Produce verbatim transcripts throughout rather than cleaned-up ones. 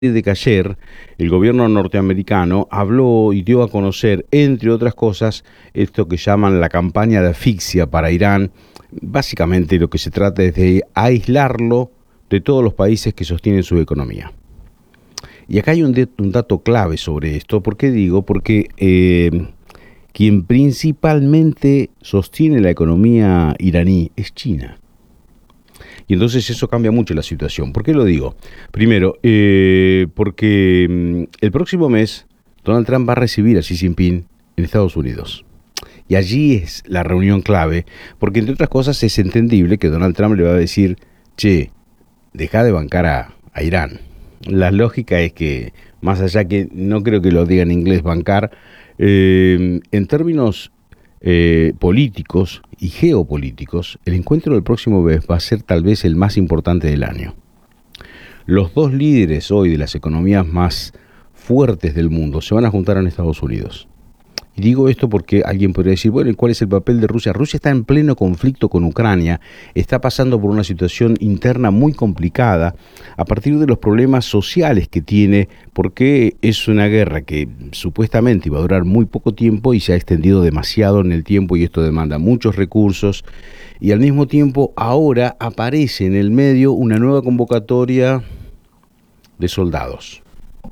de que ayer el gobierno norteamericano habló y dio a conocer, entre otras cosas, esto que llaman la campaña de asfixia para Irán. Básicamente lo que se trata es de aislarlo de todos los países que sostienen su economía. Y acá hay un, de, un dato clave sobre esto. ¿Por qué digo? Porque eh, quien principalmente sostiene la economía iraní es China. Y entonces eso cambia mucho la situación. ¿Por qué lo digo? Primero, eh, porque mm, el próximo mes Donald Trump va a recibir a Xi Jinping en Estados Unidos. Y allí es la reunión clave, porque entre otras cosas es entendible que Donald Trump le va a decir, che, deja de bancar a, a Irán. La lógica es que, más allá que no creo que lo diga en inglés bancar, eh, en términos eh, políticos y geopolíticos, el encuentro del próximo mes va a ser tal vez el más importante del año. Los dos líderes hoy de las economías más fuertes del mundo se van a juntar en Estados Unidos. Y digo esto porque alguien podría decir, bueno, ¿y cuál es el papel de Rusia? Rusia está en pleno conflicto con Ucrania, está pasando por una situación interna muy complicada a partir de los problemas sociales que tiene, porque es una guerra que supuestamente iba a durar muy poco tiempo y se ha extendido demasiado en el tiempo, y esto demanda muchos recursos, y al mismo tiempo ahora aparece en el medio una nueva convocatoria de soldados.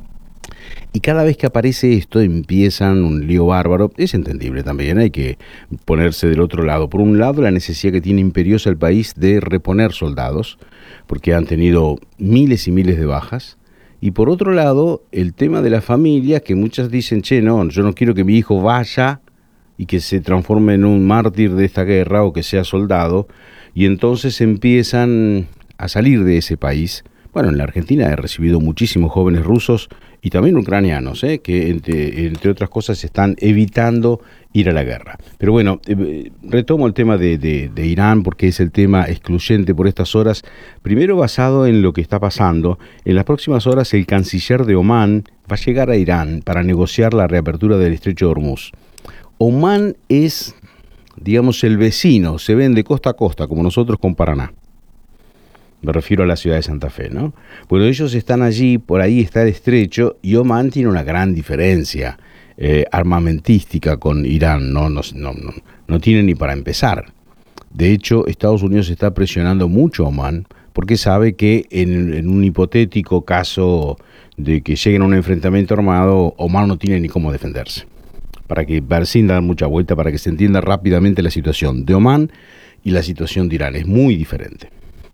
Y cada vez que aparece esto empiezan un lío bárbaro. Es entendible también, hay que ponerse del otro lado. Por un lado, la necesidad que tiene imperiosa el país de reponer soldados, porque han tenido miles y miles de bajas. Y por otro lado, el tema de la familia, que muchas dicen, che, no, yo no quiero que mi hijo vaya y que se transforme en un mártir de esta guerra o que sea soldado. Y entonces empiezan a salir de ese país. Bueno, en la Argentina he recibido muchísimos jóvenes rusos y también ucranianos, ¿eh? que entre, entre otras cosas están evitando ir a la guerra. Pero bueno, eh, retomo el tema de, de, de Irán porque es el tema excluyente por estas horas. Primero, basado en lo que está pasando, en las próximas horas el canciller de Omán va a llegar a Irán para negociar la reapertura del estrecho de Hormuz. Omán es, digamos, el vecino, se ven de costa a costa, como nosotros con Paraná. Me refiero a la ciudad de Santa Fe, ¿no? Bueno, ellos están allí, por ahí está el estrecho, y Omán tiene una gran diferencia eh, armamentística con Irán, ¿no? No, no, no, no tiene ni para empezar. De hecho, Estados Unidos está presionando mucho a Omán, porque sabe que en, en un hipotético caso de que lleguen a un enfrentamiento armado, Omán no tiene ni cómo defenderse. Para que, sin dar mucha vuelta, para que se entienda rápidamente la situación de Omán y la situación de Irán, es muy diferente.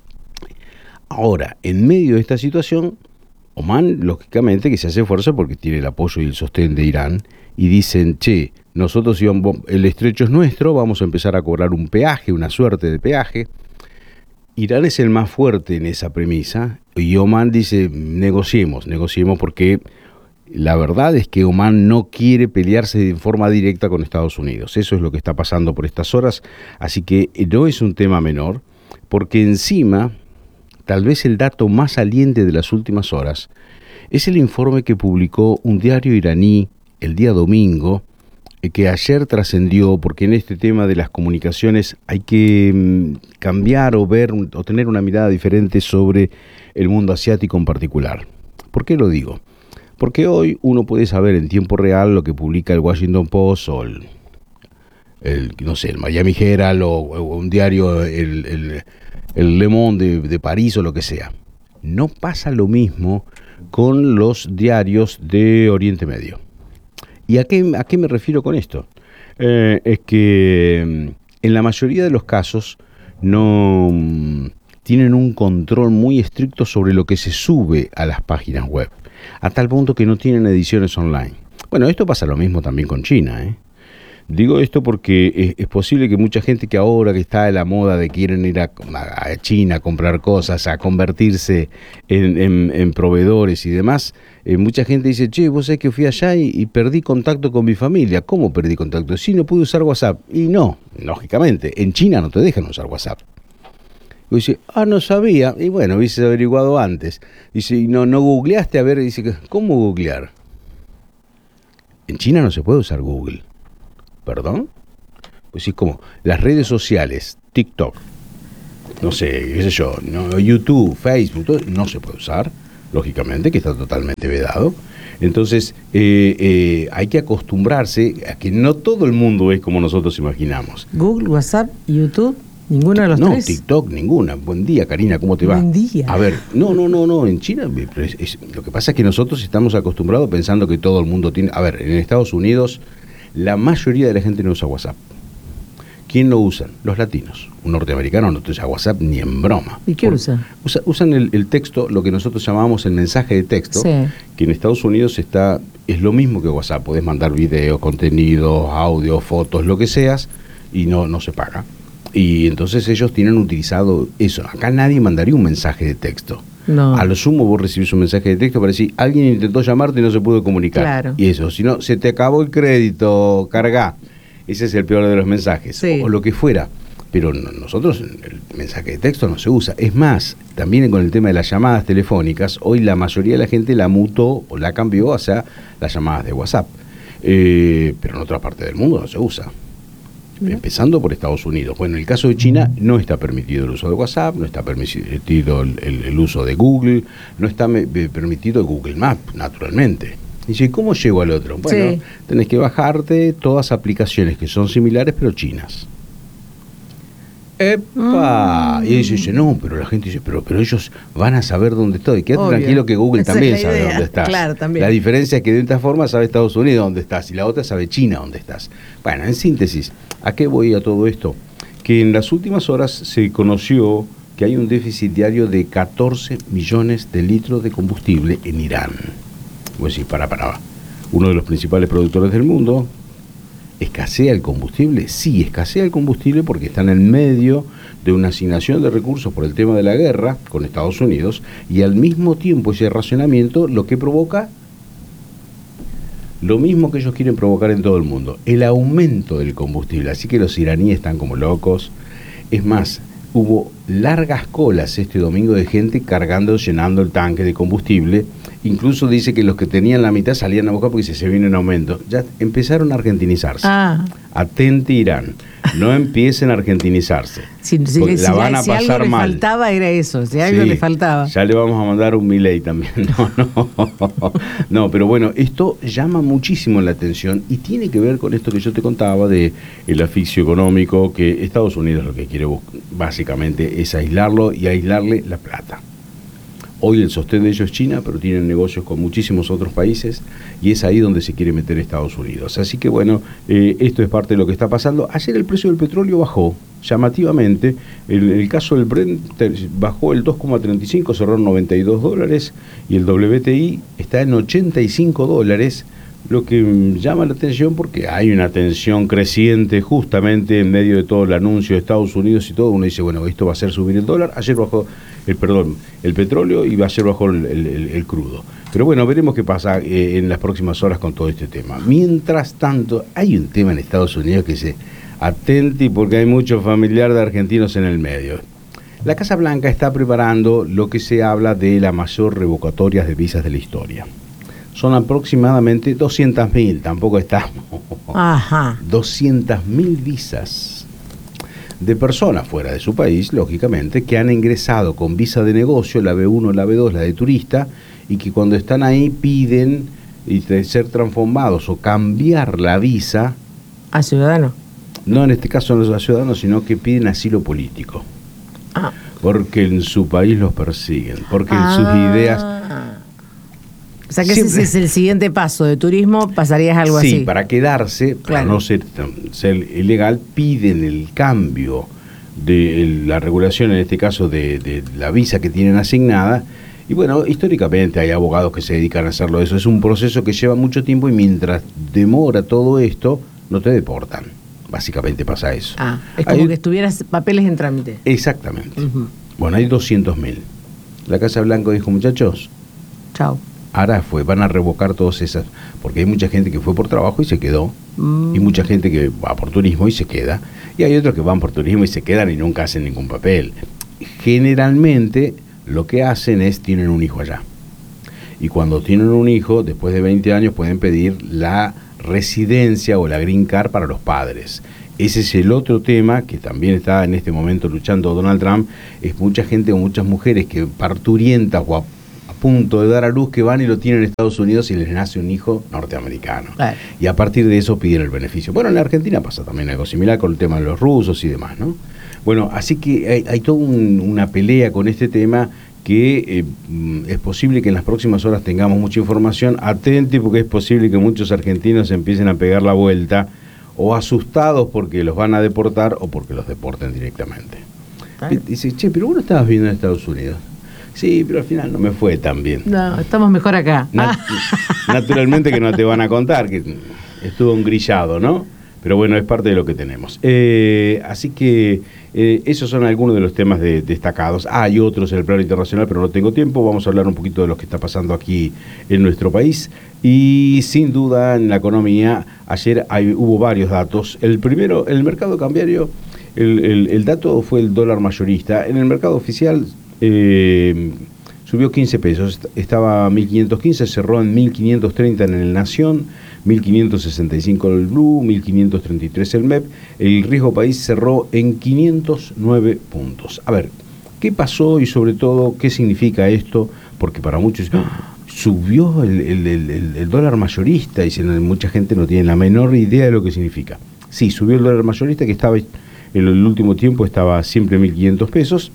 Ahora, en medio de esta situación, Omán, lógicamente, que se hace fuerza porque tiene el apoyo y el sostén de Irán, y dicen, che, nosotros íbamos, el estrecho es nuestro, vamos a empezar a cobrar un peaje, una suerte de peaje. Irán es el más fuerte en esa premisa, y Omán dice, negociemos, negociemos porque la verdad es que Omán no quiere pelearse de forma directa con Estados Unidos. Eso es lo que está pasando por estas horas, así que no es un tema menor, porque encima, tal vez el dato más saliente de las últimas horas es el informe que publicó un diario iraní el día domingo, que ayer trascendió, porque en este tema de las comunicaciones hay que cambiar o ver o tener una mirada diferente sobre el mundo asiático en particular. ¿Por qué lo digo? Porque hoy uno puede saber en tiempo real lo que publica el Washington Post o el, el no sé, el Miami Herald o, o un diario, el... el el Le Monde de, de París o lo que sea. No pasa lo mismo con los diarios de Oriente Medio. ¿Y a qué, a qué me refiero con esto? Eh, es que en la mayoría de los casos no tienen un control muy estricto sobre lo que se sube a las páginas web, a tal punto que no tienen ediciones online. Bueno, esto pasa lo mismo también con China, ¿eh? Digo esto porque es, es posible que mucha gente que ahora que está de la moda de quieren ir a, a China a comprar cosas, a convertirse en, en, en proveedores y demás, eh, mucha gente dice, che, vos sabés que fui allá y, y perdí contacto con mi familia. ¿Cómo perdí contacto? Sí, no pude usar WhatsApp. Y no, lógicamente, en China no te dejan usar WhatsApp. Y dice, ah, no sabía. Y bueno, hubiese averiguado antes. Dice, no, no googleaste a ver. Dice, ¿cómo googlear? En China no se puede usar Google. ¿Perdón? Pues sí, como las redes sociales, TikTok, no sé, qué sé yo, no, YouTube, Facebook, todo, no se puede usar. lógicamente, que está totalmente vedado. Entonces, eh, eh, hay que acostumbrarse a que no todo el mundo es como nosotros imaginamos. Google, WhatsApp, YouTube, ninguno de los no, tres. No, TikTok, ninguna. Buen día, Karina, ¿cómo te va? Buen día. A ver, no, no, no, no, en China, es, es, lo que pasa es que nosotros estamos acostumbrados pensando que todo el mundo tiene... A ver, en Estados Unidos, la mayoría de la gente no usa WhatsApp. ¿Quién lo usan? Los latinos. Un norteamericano no usa WhatsApp ni en broma. ¿Y qué Por, usa? usa? Usan el, el texto, lo que nosotros llamamos el mensaje de texto, sí. que en Estados Unidos está es lo mismo que WhatsApp. Podés mandar videos, contenidos, audio, fotos, lo que seas, y no, no se paga. Y entonces ellos tienen utilizado eso. Acá nadie mandaría un mensaje de texto. No. A lo sumo vos recibís un mensaje de texto para decir, alguien intentó llamarte y no se pudo comunicar. Claro. Y eso, si no, se te acabó el crédito, cargá. Ese es el peor de los mensajes, sí. o, o lo que fuera. Pero no, nosotros, el mensaje de texto no se usa. Es más, también con el tema de las llamadas telefónicas, hoy la mayoría de la gente la mutó o la cambió hacia las llamadas de WhatsApp. Eh, pero en otra parte del mundo no se usa. ¿No? Empezando por Estados Unidos. Bueno, en el caso de China no está permitido el uso de WhatsApp, no está permitido el, el, el uso de Google, no está me, permitido Google Maps, naturalmente. Y dice, ¿cómo llego al otro? Bueno, sí. tenés que bajarte todas aplicaciones que son similares pero chinas. ¡Epa! Mm. Y dice, dice, no, pero la gente dice, pero, pero ellos van a saber dónde estoy. Quédate Obvio. tranquilo que Google Esa también sabe dónde estás. Claro, también. La diferencia es que de esta forma sabe Estados Unidos dónde estás y la otra sabe China dónde estás. Bueno, en síntesis, ¿a qué voy a todo esto? Que en las últimas horas se conoció que hay un déficit diario de catorce millones de litros de combustible en Irán. Pues sí, para, para, uno de los principales productores del mundo. ¿Escasea el combustible? Sí, escasea el combustible porque están en medio de una asignación de recursos por el tema de la guerra con Estados Unidos y al mismo tiempo ese racionamiento lo que provoca lo mismo que ellos quieren provocar en todo el mundo, el aumento del combustible. Así que los iraníes están como locos. Es más, hubo largas colas este domingo de gente cargando, llenando el tanque de combustible. Incluso dice que los que tenían la mitad salían a buscar porque se, se viene en aumento. Ya empezaron a argentinizarse. Ah. Atente Irán. No empiecen a argentinizarse. Si, si, la si, van a si pasar algo mal. le faltaba era eso. Si algo sí, le faltaba. Ya le vamos a mandar un Milei también. No, no. No, pero bueno, esto llama muchísimo la atención y tiene que ver con esto que yo te contaba de el asfixio económico, que Estados Unidos lo que quiere básicamente es aislarlo y aislarle la plata. Hoy el sostén de ellos es China, pero tienen negocios con muchísimos otros países y es ahí donde se quiere meter Estados Unidos. Así que bueno, eh, esto es parte de lo que está pasando. Ayer el precio del petróleo bajó llamativamente. El, el caso del Brent bajó el dos coma treinta y cinco, cerró en noventa y dos dólares y el W T I está en ochenta y cinco dólares. Lo que llama la atención porque hay una tensión creciente justamente en medio de todo el anuncio de Estados Unidos y todo. Uno dice, bueno, esto va a hacer subir el dólar. Ayer bajó el perdón, el petróleo y ayer bajó el, el, el crudo. Pero bueno, veremos qué pasa eh, en las próximas horas con todo este tema. Mientras tanto, hay un tema en Estados Unidos que se atente porque hay muchos familiares de argentinos en el medio. La Casa Blanca está preparando lo que se habla de la mayor revocatoria de visas de la historia. Son aproximadamente doscientas mil, tampoco estamos. Ajá. doscientas mil visas de personas fuera de su país, lógicamente, que han ingresado con visa de negocio, la B uno, la B dos, la de turista, y que cuando están ahí piden y ser transformados o cambiar la visa. ¿A ciudadano? No, en este caso no a ciudadanos, sino que piden asilo político. Ah. Porque en su país los persiguen, porque ah. en sus ideas... O sea que Siempre. ese es el siguiente paso de turismo, pasarías algo sí, así. Sí, para quedarse, claro. para no ser, ser ilegal, piden el cambio de la regulación, en este caso de, de la visa que tienen asignada. Y bueno, históricamente hay abogados que se dedican a hacerlo. Eso es un proceso que lleva mucho tiempo y mientras demora todo esto, no te deportan. Básicamente pasa eso. Ah, es como hay, que estuvieras papeles en trámite. Exactamente. Uh-huh. Bueno, hay doscientos mil. La Casa Blanca dijo, muchachos, chao. Ahora fue, van a revocar todas esas, porque hay mucha gente que fue por trabajo y se quedó, mm. y mucha gente que va por turismo y se queda, y hay otros que van por turismo y se quedan y nunca hacen ningún papel. Generalmente lo que hacen es, tienen un hijo allá, y cuando tienen un hijo, después de veinte años pueden pedir la residencia o la green card para los padres. Ese es el otro tema que también está en este momento luchando Donald Trump, es mucha gente o muchas mujeres que parturientas o punto de dar a luz que van y lo tienen en Estados Unidos y les nace un hijo norteamericano. Claro. Y a partir de eso piden el beneficio. Bueno, en la Argentina pasa también algo similar con el tema de los rusos y demás, ¿no? Bueno, así que hay, hay toda un, una pelea con este tema que eh, es posible que en las próximas horas tengamos mucha información. Atente, porque es posible que muchos argentinos empiecen a pegar la vuelta, o asustados porque los van a deportar o porque los deporten directamente. Claro. Dice, che, pero vos no estabas viendo en Estados Unidos. Sí, pero al final no me fue tan bien. No, estamos mejor acá. Nat- naturalmente que no te van a contar, que estuvo un grillado, ¿no? Pero bueno, es parte de lo que tenemos. Eh, así que eh, esos son algunos de los temas de, destacados. Ah, hay otros en el plano internacional, pero no tengo tiempo. Vamos a hablar un poquito de lo que está pasando aquí en nuestro país. Y sin duda en la economía, ayer hay, hubo varios datos. El primero, el mercado cambiario, el, el, el dato fue el dólar mayorista. En el mercado oficial eh, subió quince pesos, estaba a mil quinientos quince, cerró en mil quinientos treinta en el Nación, mil quinientos sesenta y cinco el Blue, mil quinientos treinta y tres el M E P. El riesgo país cerró en quinientos nueve puntos. A ver, ¿qué pasó y sobre todo qué significa esto? Porque para muchos ¡oh! Subió el, el, el, el dólar mayorista y mucha gente no tiene la menor idea de lo que significa. Sí, subió el dólar mayorista, que estaba en el último tiempo estaba siempre mil quinientos pesos.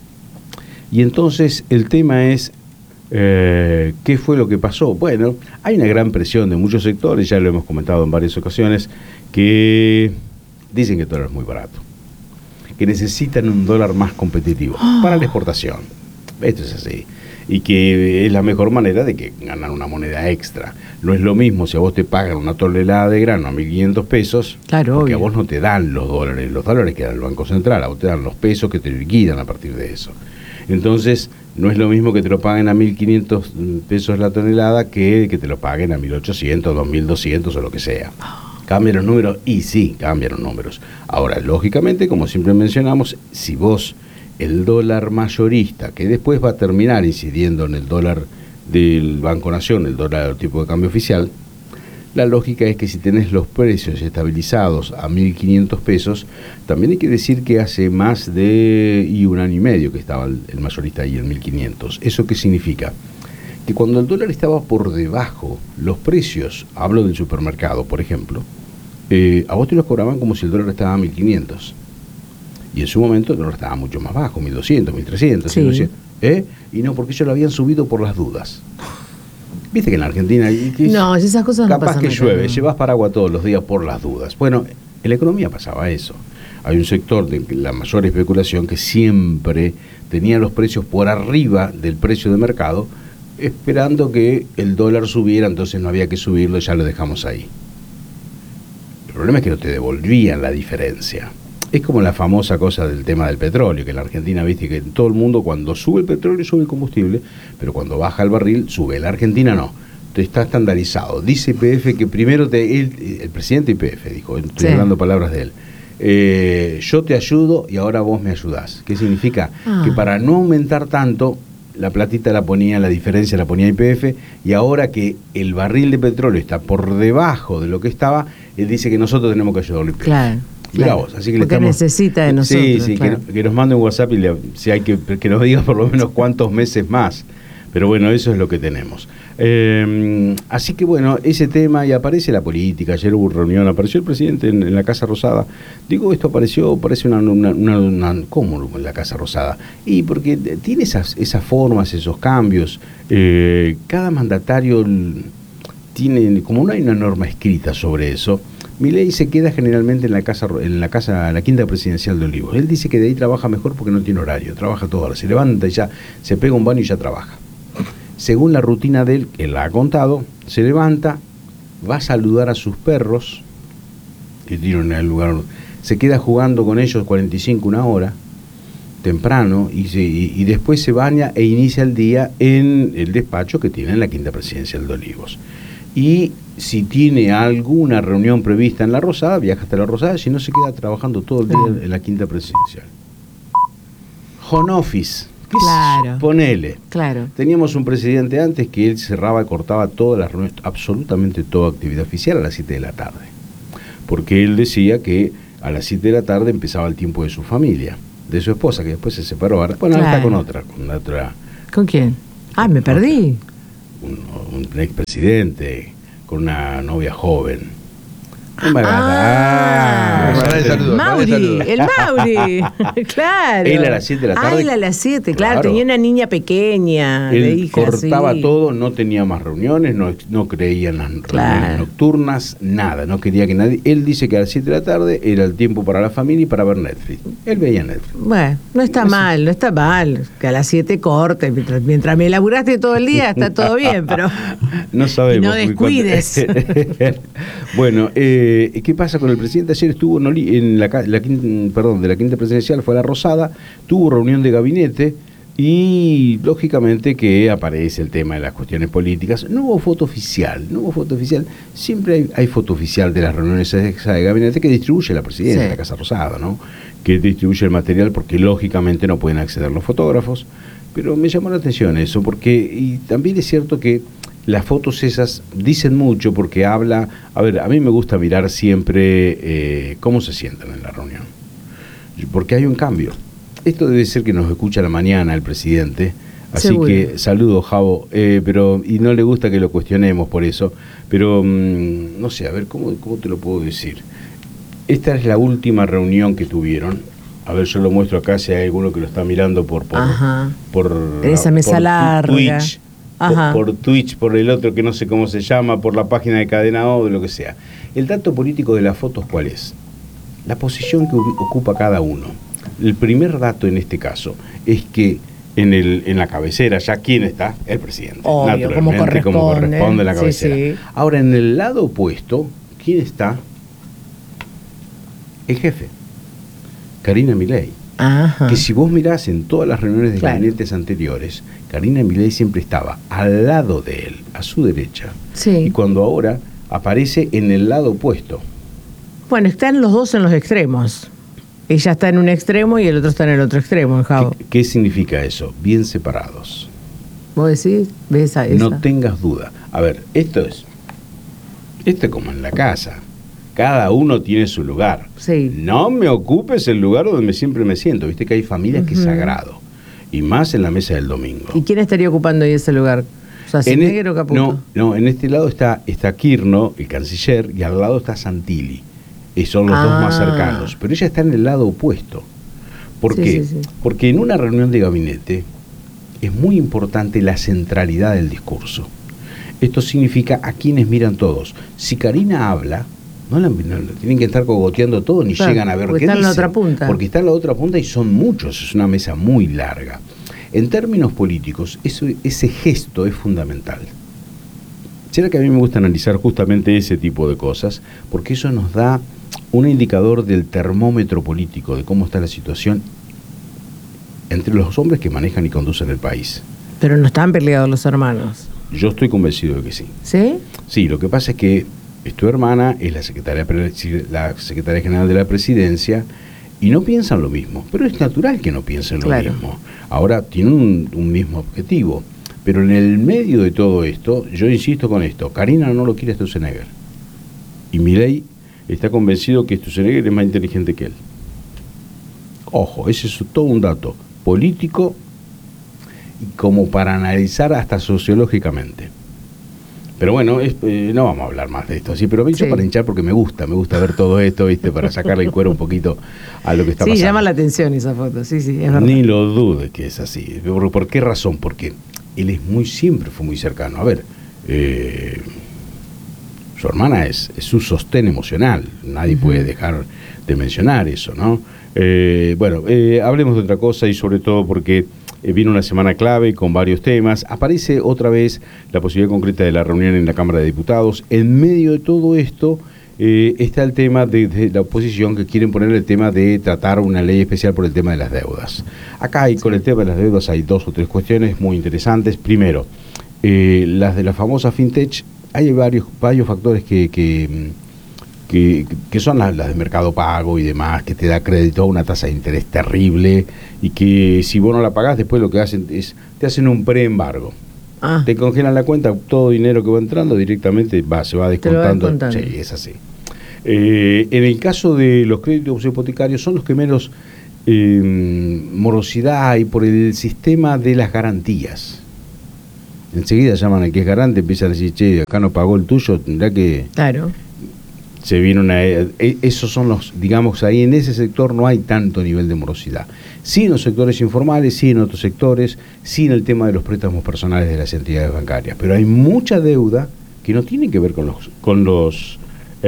Y entonces el tema es, eh, ¿qué fue lo que pasó? Bueno, hay una gran presión de muchos sectores, ya lo hemos comentado en varias ocasiones, que dicen que el dólar es muy barato, que necesitan un dólar más competitivo para la exportación. Esto es así. Y que es la mejor manera de que ganar una moneda extra. No es lo mismo si a vos te pagan una tonelada de grano a mil quinientos pesos, claro, porque obvio. a vos no te dan los dólares, los dólares quedan en el Banco Central, a vos te dan los pesos que te liquidan a partir de eso. Entonces, no es lo mismo que te lo paguen a mil quinientos pesos la tonelada que que te lo paguen a mil ochocientos, dos mil doscientos o lo que sea. Cambian los números, y sí, cambian los números. Ahora, lógicamente, como siempre mencionamos, si vos el dólar mayorista, que después va a terminar incidiendo en el dólar del Banco Nación, el dólar del tipo de cambio oficial, la lógica es que si tenés los precios estabilizados a mil quinientos pesos, también hay que decir que hace más de y un año y medio que estaba el, el mayorista ahí en mil quinientos. ¿Eso qué significa? Que cuando el dólar estaba por debajo, los precios, hablo del supermercado, por ejemplo, eh, a vos te los cobraban como si el dólar estaba a mil quinientos. Y en su momento el dólar estaba mucho más bajo, mil doscientos, mil trescientos, sí. mil doscientos, ¿eh? Y no, porque ellos lo habían subido por las dudas. Viste que en la Argentina no, esas cosas no capaz pasan que acá, llueve, no. Llevas paraguas todos los días por las dudas. Bueno, en la economía pasaba eso. Hay un sector de la mayor especulación que siempre tenía los precios por arriba del precio de mercado, esperando que el dólar subiera, entonces no había que subirlo, ya lo dejamos ahí. El problema es que no te devolvían la diferencia. Es como la famosa cosa del tema del petróleo, que en la Argentina, viste, que en todo el mundo cuando sube el petróleo sube el combustible, pero cuando baja el barril sube. En la Argentina no. Entonces está estandarizado. Dice Y P F que primero, te, él, el presidente Y P F dijo, estoy sí. hablando palabras de él, eh, yo te ayudo y ahora vos me ayudás. ¿Qué significa? Ah. Que para no aumentar tanto, la platita la ponía, la diferencia la ponía Y P F, y ahora que el barril de petróleo está por debajo de lo que estaba, él dice que nosotros tenemos que ayudarlo. Claro. Claro, vos, así que porque le estamos, necesita de nosotros. Sí, sí, claro. que, que nos mande un WhatsApp y le, si hay que, que nos diga por lo menos cuántos meses más. Pero bueno, eso es lo que tenemos. Eh, así que bueno, ese tema, y aparece la política. Ayer hubo reunión, apareció el presidente en, en la Casa Rosada. Digo, esto apareció, parece una, una, una, una ¿cómo en la Casa Rosada? Y porque tiene esas, esas formas, esos cambios. Eh, cada mandatario tiene, como no hay una norma escrita sobre eso, Milei se queda generalmente en la casa, en la casa, la quinta presidencial de Olivos. Él dice que de ahí trabaja mejor porque no tiene horario, trabaja toda hora, se levanta y ya se pega un baño y ya trabaja. Según la rutina de él, que la ha contado, se levanta, va a saludar a sus perros, que tienen en el lugar, se queda jugando con ellos cuarenta y cinco, una hora, temprano, y, se, y, y después se baña e inicia el día en el despacho que tiene en la quinta presidencial de Olivos. Y si tiene alguna reunión prevista en La Rosada, viaja hasta La Rosada, si no se queda trabajando todo el día sí. en la quinta presidencial. Home office, claro. Ponele. Claro. Teníamos un presidente antes que él cerraba y cortaba todas las reuniones, absolutamente toda actividad oficial a las siete de la tarde. Porque él decía que a las siete de la tarde empezaba el tiempo de su familia, de su esposa, que después se separó. Ahora, bueno, claro. ahora está con otra, con otra. ¿Con quién? Ah, me perdí. Un, un expresidente con una novia joven. No me Ah, ah, saludos, Mauri, saludos. el Mauri, claro. Él a las siete de la tarde. Ah, él a las siete, claro, Claro. tenía una niña pequeña, de Él hija, cortaba sí. todo, no tenía más reuniones, no, no creía en las Claro. reuniones nocturnas, nada, no quería que nadie. Él dice que a las siete de la tarde era el tiempo para la familia y para ver Netflix. Él veía Netflix. Bueno, no está Así. mal, no está mal. Que a las siete corte, mientras, mientras me laburaste todo el día, está todo bien, pero No sabemos. Y no porque descuides. cuando- bueno, eh, ¿qué pasa con el presidente? Ayer estuvo en, Oli- en la, ca- la quinta, perdón, de la quinta presidencial, fue a la Rosada, tuvo reunión de gabinete y lógicamente que aparece el tema de las cuestiones políticas. No hubo foto oficial, no hubo foto oficial. Siempre hay, hay foto oficial de las reuniones esa de gabinete que distribuye la presidenta de Sí. la Casa Rosada, ¿no? Que distribuye el material porque lógicamente no pueden acceder los fotógrafos. Pero me llamó la atención eso, porque y también es cierto que las fotos esas dicen mucho porque habla, a ver, a mí me gusta mirar siempre eh, cómo se sientan en la reunión, porque hay un cambio. Esto debe ser que nos escucha a la mañana el presidente, así Seguro. que saludo, Javo, eh, pero y no le gusta que lo cuestionemos por eso, pero mmm, no sé, a ver, ¿cómo, ¿cómo te lo puedo decir? Esta es la última reunión que tuvieron. A ver, yo lo muestro acá si hay alguno que lo está mirando por por, Ajá. por En esa mesa por tu- larga. Twitch, Ajá. por, por Twitch, por el otro que no sé cómo se llama, por la página de Cadena O, de lo que sea. El dato político de las fotos, ¿cuál es? La posición que ocupa cada uno. El primer dato en este caso es que en el en la cabecera, ya ¿quién está? El presidente. Obvio, como naturalmente, como corresponde. corresponde en la Sí, cabecera. sí. Ahora, en el lado opuesto, ¿quién está? El jefe, Karina Milei. Ajá. Que si vos mirás en todas las reuniones de Claro. gabinetes anteriores, Karina Milei siempre estaba al lado de él, a su derecha. Sí. Y cuando ahora aparece en el lado opuesto. Bueno, están los dos en los extremos. Ella está en un extremo y el otro está en el otro extremo, el Javo. ¿Qué, qué significa eso? Bien separados. ¿Vos decís? ¿Ves a esa? No tengas duda. A ver, esto es, esto es como en la casa. Cada uno tiene su lugar. Sí. No me ocupes el lugar donde me, siempre me siento. Viste que hay familias que es Ujú. sagrado. Y más en la mesa del domingo. ¿Y quién estaría ocupando ahí ese lugar? O sea, En e- ¿Schwarzenegger o Caputo? no, no, en este lado está, está Kirchner, el canciller, y al lado está Santilli. Y son los Ah. dos más cercanos. Pero ella está en el lado opuesto. ¿Por Sí, qué? sí, sí. Porque en una reunión de gabinete es muy importante la centralidad del discurso. Esto significa a quienes miran todos. Si Karina habla, no la, no la tienen que estar cogoteando todo ni Claro, llegan a ver porque qué está en la dicen, otra punta. Porque está en la otra punta y son muchos, es una mesa muy larga. En términos políticos, eso, ese gesto es fundamental. Será que a mí me gusta analizar justamente ese tipo de cosas, porque eso nos da un indicador del termómetro político, de cómo está la situación entre los hombres que manejan y conducen el país. Pero no están peleados los hermanos. Yo estoy convencido de que sí. ¿Sí? Sí, lo que pasa es que es tu hermana, es la secretaria, la secretaria general de la presidencia, y no piensan lo mismo, pero es natural que no piensen lo Claro. mismo. Ahora, tienen un, un mismo objetivo, pero en el medio de todo esto, yo insisto con esto, Karina no lo quiere a Sturzenegger, y Milei está convencido que Sturzenegger es más inteligente que él. Ojo, ese es todo un dato político y como para analizar hasta sociológicamente. Pero bueno, es, eh, no vamos a hablar más de esto, así, pero yo Sí. para hinchar porque me gusta, me gusta ver todo esto, ¿viste? Para sacarle el cuero un poquito a lo que está Sí, pasando. llama la atención esa foto, sí, sí, es verdad. Ni lo dudes que es así. ¿Por, por qué razón? Porque él es muy, siempre fue muy cercano. A ver, eh, su hermana es, es su sostén emocional, nadie Ujú. puede dejar de mencionar eso, ¿no? Eh, bueno, eh, hablemos de otra cosa y sobre todo porque eh, viene una semana clave con varios temas. Aparece otra vez la posibilidad concreta de la reunión en la Cámara de Diputados. En medio de todo esto eh, está el tema de, de la oposición que quieren poner el tema de tratar una ley especial por el tema de las deudas. Acá hay, con el tema de las deudas hay dos o tres cuestiones muy interesantes. Primero, eh, las de la famosa fintech, hay varios, varios factores que... que Que, que son las, las de Mercado Pago y demás, que te da crédito a una tasa de interés terrible y que si vos no la pagás, después lo que hacen es, te hacen un preembargo. Ah, Te congelan la cuenta, todo dinero que va entrando directamente va, se va Te lo va descontando. descontando. Sí, es así. Eh, en el caso de los créditos hipotecarios son los que menos eh, morosidad hay por el sistema de las garantías. enseguida llaman al que es garante, empiezan a decir, che, acá no pagó el tuyo, tendrá que... Claro. Se viene una... Esos son los, digamos, ahí en ese sector no hay tanto nivel de morosidad. Sí en los sectores informales, sí en otros sectores, sí en el tema de los préstamos personales de las entidades bancarias. Pero hay mucha deuda que no tiene que ver con los, con los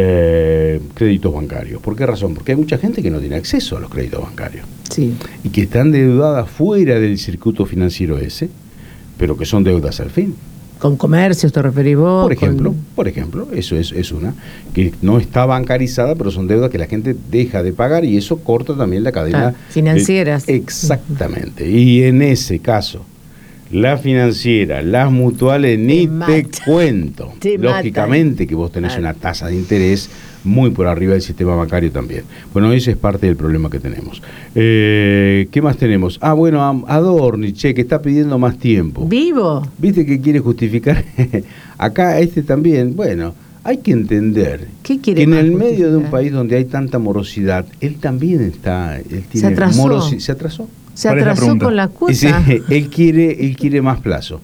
eh, créditos bancarios. ¿Por qué razón? Porque hay mucha gente que no tiene acceso a los créditos bancarios. Sí. Y que están endeudadas fuera del circuito financiero ese, pero que son deudas al fin. Con comercios, ¿te referís vos? Por ejemplo, con... por ejemplo, eso es, es una, que no está bancarizada, pero son deudas que la gente deja de pagar y eso corta también la cadena. Ah, financieras. De, exactamente. Y en ese caso, la financiera, las mutuales, ni te, te cuento. Te Lógicamente matan. Que vos tenés claro. una tasa de interés muy por arriba del sistema bancario también. Bueno, ese es parte del problema que tenemos. Eh, ¿Qué más tenemos? Ah, bueno, Adorni, che, que está pidiendo más tiempo. ¿Vivo? ¿Viste que quiere justificar? Acá este también, bueno, hay que entender ¿Qué quiere que en el justificar? medio de un país donde hay tanta morosidad, él también está... Él tiene se atrasó. Morosi- ¿Se atrasó? Se atrasó con la cuota. Sí, él quiere, él quiere más plazo.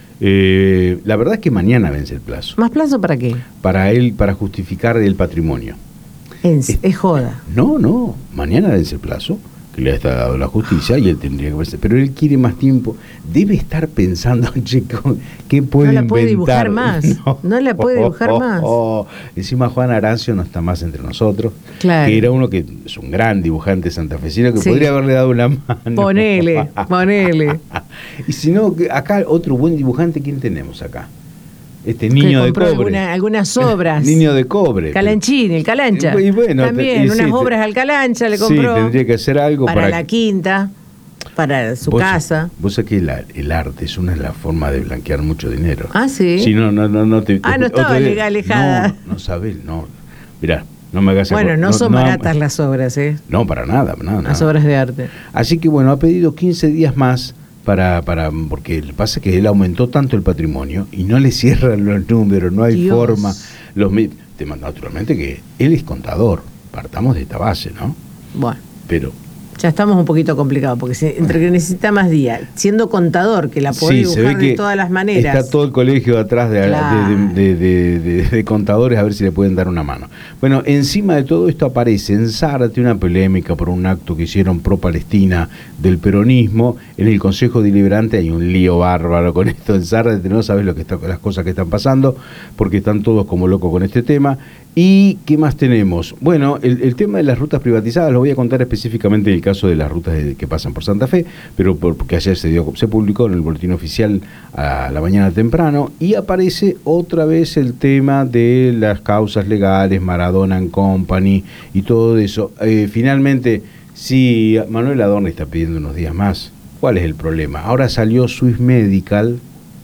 Eh, la verdad es que mañana vence el plazo. ¿Más plazo para qué? Para él, para justificar el patrimonio. Es, es, es joda. No, no, mañana vence el plazo que le ha dado la justicia y él tendría que verse. Pero él quiere más tiempo. Debe estar pensando, che, ¿qué puede inventar? No la puede dibujar más. No, no la puede dibujar oh, oh, más. Oh. Encima Juan Arancio no está más entre nosotros. Claro. Que era uno que es un gran dibujante santafesino que sí. podría haberle dado una mano. Ponele, ponele. Y si no, acá otro buen dibujante, ¿quién tenemos acá? Este niño de cobre. Alguna, algunas obras. Niño de cobre. Calanchín, el Calancha. Y bueno, también, y unas sí, obras al Calancha le compró. Sí, tendría que hacer algo para, para la quinta, para su vos, casa. Vos sabés que la, el arte es una de las formas de blanquear mucho dinero. Ah, sí. Sí, no, no, no, no te, ah, no estaba legal, alejada. No, no sabés, no. Mirá, no me hagas. Bueno, no, no son no, baratas las obras, ¿eh? No, para nada, nada. Las nada. obras de arte. Así que bueno, ha pedido quince días más. Para, para, porque pasa que él aumentó tanto el patrimonio y no le cierran los números, no hay Dios. forma. Los, naturalmente que él es contador, partamos de esta base, ¿no? Bueno. Pero ya estamos un poquito complicados, porque si, entre que necesita más días, siendo contador, que la puede sí, dibujar de todas las maneras. Está todo el colegio atrás de, claro. de, de, de, de, de contadores a ver si le pueden dar una mano. Bueno, encima de todo esto aparece en Zárate una polémica por un acto que hicieron pro-Palestina del peronismo. En el Consejo Deliberante hay un lío bárbaro con esto en Zárate, no sabes lo que está, las cosas que están pasando, porque están todos como locos con este tema. ¿Y qué más tenemos? Bueno, el, el tema de las rutas privatizadas lo voy a contar específicamente en el caso de las rutas de, que pasan por Santa Fe, pero por, porque ayer se dio, se publicó en el boletín oficial a la mañana temprano y aparece otra vez el tema de las causas legales, Maradona and Company y todo eso. Eh, finalmente, si Manuel Adorni está pidiendo unos días más, ¿cuál es el problema? Ahora salió Swiss Medical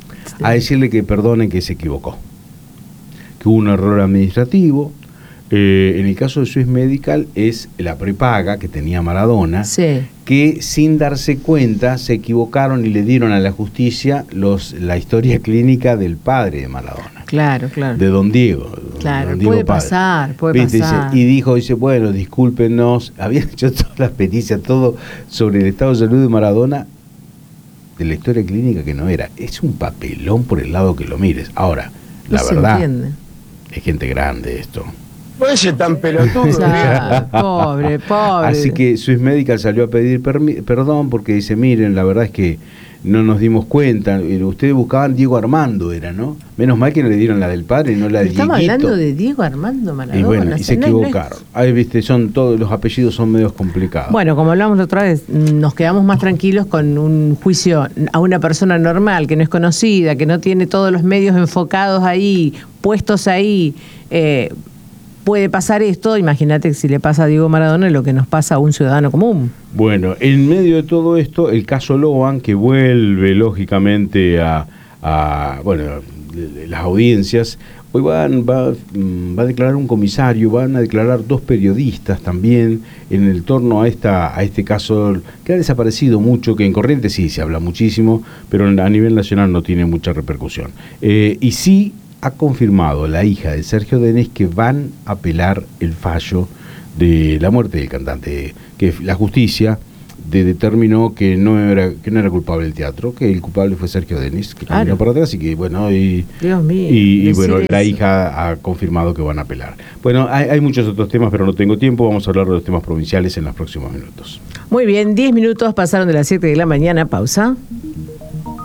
a decirle que perdone que se equivocó, que hubo un error administrativo. Eh, en el caso de Swiss Medical es la prepaga que tenía Maradona, sí. que sin darse cuenta se equivocaron y le dieron a la justicia los, la historia clínica del padre de Maradona. Claro, claro. De don Diego. Claro, don Diego puede padre. pasar, puede ¿Viste? pasar. Dice, y dijo, dice, bueno, discúlpenos, habían hecho todas las pericias, todo sobre el estado de salud de Maradona, de la historia clínica que no era. Es un papelón por el lado que lo mires. Ahora, la no verdad, se entiende. Es gente grande esto. No es tan pelotudo. Claro, pobre, pobre. Así que Swiss Medical salió a pedir permi- perdón porque dice, miren, la verdad es que no nos dimos cuenta. Ustedes buscaban Diego Armando, era, ¿no? Menos mal que no le dieron la del padre y no la de Dieguito. Estamos hablando de Diego Armando Maradona. Y bueno, y se no, equivocaron. no es... Ahí, viste, son todos los apellidos son medios complicados. Bueno, como hablamos la otra vez, nos quedamos más tranquilos con un juicio a una persona normal, que no es conocida, que no tiene todos los medios enfocados ahí, puestos ahí. Eh, puede pasar esto, imagínate si le pasa a Diego Maradona lo que nos pasa a un ciudadano común. Bueno, en medio de todo esto, el caso Loan, que vuelve lógicamente a, a bueno, las audiencias, hoy van, va, va a declarar un comisario, van a declarar dos periodistas también en el torno a esta a este caso que ha desaparecido mucho, que en Corrientes sí se habla muchísimo, pero a nivel nacional no tiene mucha repercusión. Eh, y sí ha confirmado la hija de Sergio Denis que van a apelar el fallo de la muerte del cantante, que la justicia de, determinó que no era que no era culpable el teatro, que el culpable fue Sergio Denis, que caminó Claro. para atrás y que bueno, y, Dios mío, y, y decir bueno, la eso. hija ha confirmado que van a apelar. Bueno, hay, hay muchos otros temas, pero no tengo tiempo, vamos a hablar de los temas provinciales en los próximos minutos. Muy bien, diez minutos pasaron de las siete de la mañana, pausa.